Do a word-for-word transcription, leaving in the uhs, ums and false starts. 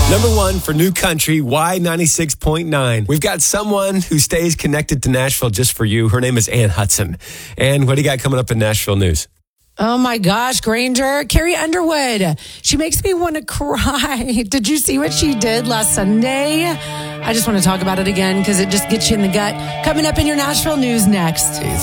Number one for New Country, Y ninety-six point nine. We've got someone who stays connected to Nashville just for you. Her name is Ann Hudson. Ann, what do you got coming up in Nashville news? Oh my gosh, Granger, Carrie Underwood. She makes me want to cry. Did you see what she did last Sunday? I just want to talk about it again because it just gets you in the gut. Coming up in your Nashville news next. Jeez.